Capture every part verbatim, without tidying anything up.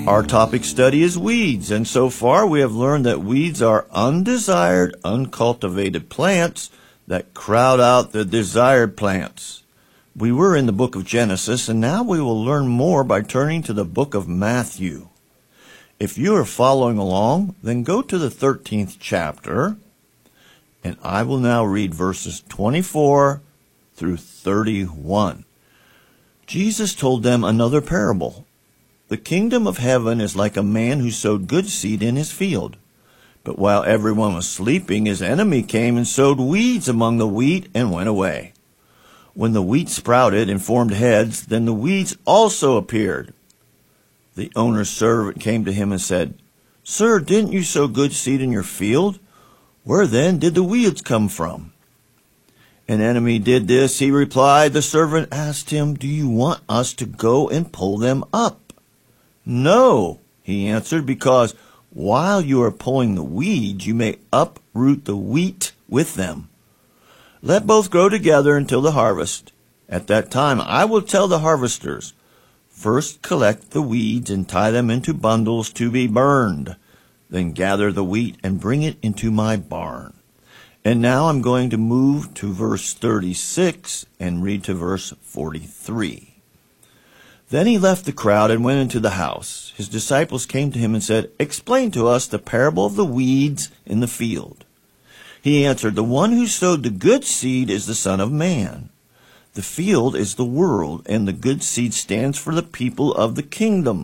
Our topic study is weeds, and so far we have learned that weeds are undesired, uncultivated plants that crowd out the desired plants. We were in the book of Genesis, and now we will learn more by turning to the book of Matthew. If you are following along, then go to the thirteenth chapter, and I will now read verses twenty-four through thirty-one. Jesus told them another parable. The kingdom of heaven is like a man who sowed good seed in his field. But while everyone was sleeping, his enemy came and sowed weeds among the wheat and went away. When the wheat sprouted and formed heads, then the weeds also appeared. The owner's servant came to him and said, "Sir, didn't you sow good seed in your field? Where then did the weeds come from?" An enemy did this, he replied. The servant asked him, "Do you want us to go and pull them up?" "No," he answered, "because while you are pulling the weeds, you may uproot the wheat with them. Let both grow together until the harvest. At that time I will tell the harvesters, first collect the weeds and tie them into bundles to be burned. Then gather the wheat and bring it into my barn." And now I'm going to move to verse thirty-six and read to verse forty-three. Then he left the crowd and went into the house. His disciples came to him and said, "Explain to us the parable of the weeds in the field." He answered, "The one who sowed the good seed is the Son of Man. The field is the world, and the good seed stands for the people of the kingdom.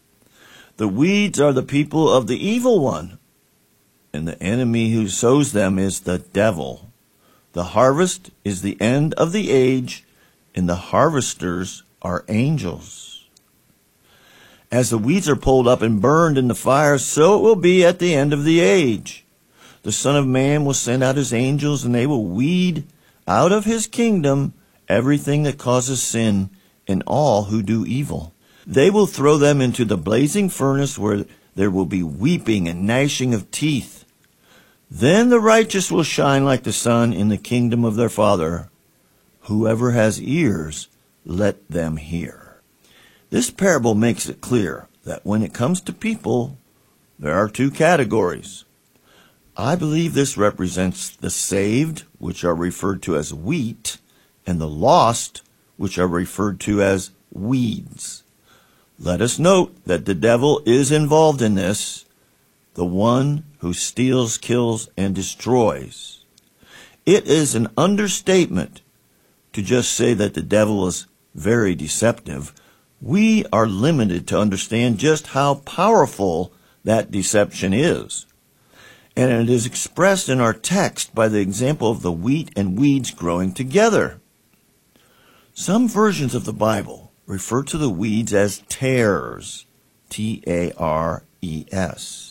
The weeds are the people of the evil one, and the enemy who sows them is the devil. The harvest is the end of the age, and the harvesters are angels. As the weeds are pulled up and burned in the fire, so it will be at the end of the age. The Son of Man will send out his angels, and they will weed out of his kingdom everything that causes sin and all who do evil. They will throw them into the blazing furnace where there will be weeping and gnashing of teeth. Then the righteous will shine like the sun in the kingdom of their Father. Whoever has ears, let them hear." This parable makes it clear that when it comes to people, there are two categories. I believe this represents the saved, which are referred to as wheat, and the lost, which are referred to as weeds. Let us note that the devil is involved in this, the one who steals, kills, and destroys. It is an understatement to just say that the devil is very deceptive. We are limited to understand just how powerful that deception is. And it is expressed in our text by the example of the wheat and weeds growing together. Some versions of the Bible refer to the weeds as tares, T A R E S.